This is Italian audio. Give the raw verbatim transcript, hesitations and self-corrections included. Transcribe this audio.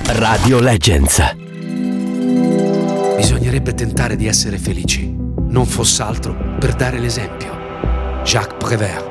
Radio Legends. Bisognerebbe tentare di essere felici, non foss'altro per dare l'esempio. Jacques Prévert.